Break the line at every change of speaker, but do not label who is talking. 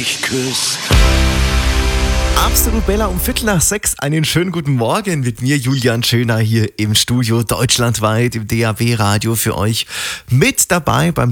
mich küsst.
Absolut Bella um 5:45. Einen schönen guten Morgen mit mir, Julian Schöner, hier im Studio deutschlandweit im DAB-Radio für euch mit dabei beim